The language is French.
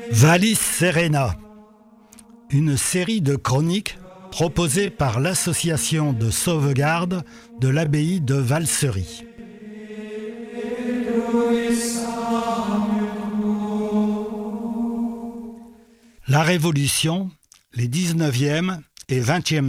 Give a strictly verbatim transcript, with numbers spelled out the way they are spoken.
Vallis Serena, une série de chroniques proposée par l'association de sauvegarde de l'abbaye de Valsery. La Révolution, les dix-neuvième et vingtième